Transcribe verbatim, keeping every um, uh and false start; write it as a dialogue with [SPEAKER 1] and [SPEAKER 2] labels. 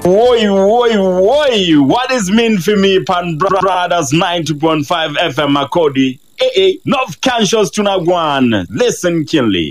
[SPEAKER 1] Woi, woi, woi. What is mean for me, Pan Brothers ninety point five F M Makodi? Eh, eh. North Conscious Tunagwan. Listen, Kinley.